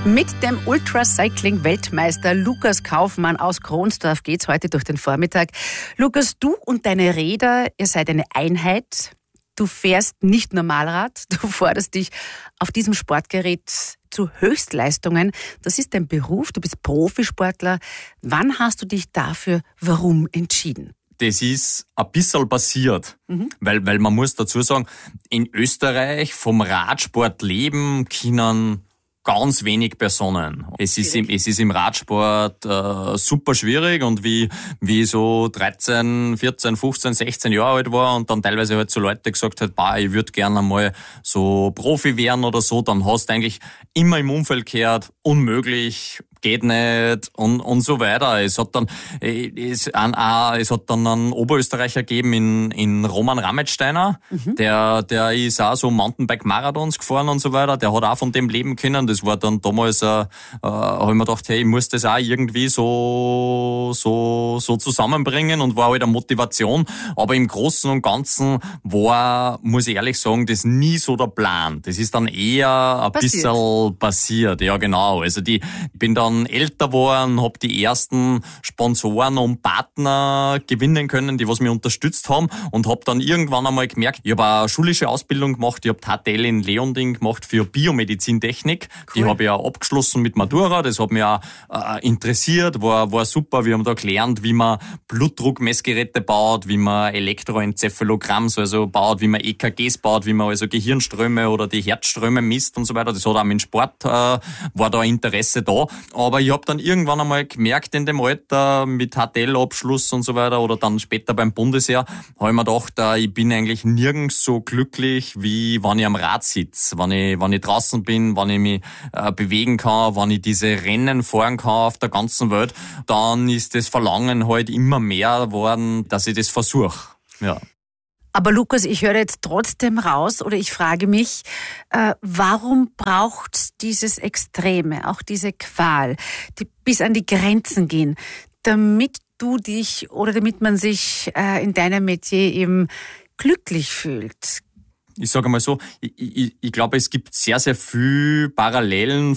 Mit dem Ultracycling-Weltmeister Lukas Kaufmann aus Kronsdorf geht's heute durch den Vormittag. Lukas, du und deine Räder, ihr seid eine Einheit. Du fährst nicht Normalrad, du forderst dich auf diesem Sportgerät zu Höchstleistungen. Das ist dein Beruf, du bist Profisportler. Wann hast du dich dafür, warum entschieden? Das ist ein bisschen passiert, weil man muss dazu sagen, in Österreich vom Radsport leben können ganz wenig Personen. Es ist im Radsport super schwierig, und wie ich so 13, 14, 15, 16 Jahre alt war und dann teilweise halt so Leute gesagt hat, ich würde gerne mal so Profi werden oder so, dann hast du eigentlich immer im Umfeld gehört, unmöglich, geht nicht und so weiter. Es hat dann einen Oberösterreicher gegeben in Roman Rametsteiner, der ist auch so Mountainbike-Marathons gefahren und so weiter, der hat auch von dem leben können. Das war dann damals, habe ich mir gedacht, hey, ich muss das auch irgendwie so zusammenbringen, und war halt eine Motivation. Aber im Großen und Ganzen war, muss ich ehrlich sagen, das nie so der Plan. Das ist dann eher ein bisschen passiert. Ja, genau. Also ich bin dann älter geworden, habe die ersten Sponsoren und Partner gewinnen können, die was mich unterstützt haben, und habe dann irgendwann einmal gemerkt, ich habe eine schulische Ausbildung gemacht, ich habe HTL in Leonding gemacht für Biomedizintechnik. Cool. Die habe ich auch abgeschlossen mit Matura, das hat mich auch interessiert, war super. Wir haben da gelernt, wie man Blutdruckmessgeräte baut, wie man Elektroenzephalogramm also baut, wie man EKGs baut, wie man also Gehirnströme oder die Herzströme misst und so weiter. Das hat auch mit Sport, war da Interesse da. Aber ich habe dann irgendwann einmal gemerkt in dem Alter mit HTL-Abschluss und so weiter oder dann später beim Bundesheer, habe ich mir gedacht, ich bin eigentlich nirgends so glücklich, wie wenn ich am Rad sitze. Wenn ich draußen bin, wenn ich mich bewegen kann, wenn ich diese Rennen fahren kann auf der ganzen Welt, dann ist das Verlangen halt immer mehr geworden, dass ich das versuche. Ja. Aber Lukas, ich höre jetzt trotzdem raus, oder ich frage mich, warum braucht's dieses Extreme, auch diese Qual, die bis an die Grenzen gehen, damit du dich oder damit man sich in deinem Metier eben glücklich fühlt? Ich sage mal so, ich glaube, es gibt sehr, sehr viel Parallelen